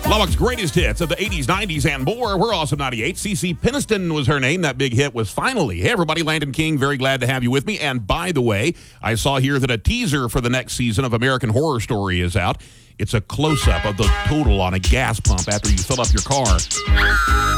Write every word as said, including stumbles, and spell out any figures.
Lubbock's greatest hits of the eighties, nineties, and more. We're Awesome ninety-eight. CeCe Peniston was her name. That big hit was Finally. Hey, everybody, Landon King, very glad to have you with me. And by the way, I saw here that a teaser for the next season of American Horror Story is out. It's a close-up of the total on a gas pump after you fill up your car.